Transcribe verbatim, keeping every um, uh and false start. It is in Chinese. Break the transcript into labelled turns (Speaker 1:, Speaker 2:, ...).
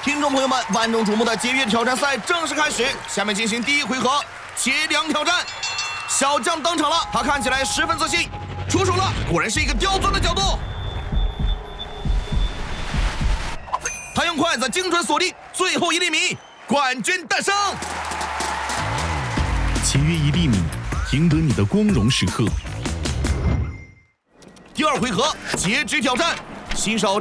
Speaker 1: 听众朋友们，万众瞩目的节约挑战赛正式开始，下面进行第一回合切梁挑战。小将登场了，他看起来十分自信，出手了，果然是一个刁钻的角度。他用筷子精准锁定最后一粒米，冠军诞生。
Speaker 2: 切约一粒米，赢得你的光荣时刻。
Speaker 1: 第二回合截肢挑战，新手